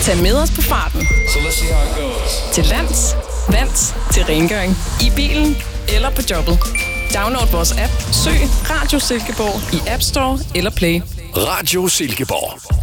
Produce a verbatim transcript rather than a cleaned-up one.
Tag med os på farten. So let's see how it goes. Til lands, vands, til rengøring, i bilen eller på jobbet. Download vores app. Søg Radio Silkeborg i App Store eller Play. Radio Silkeborg.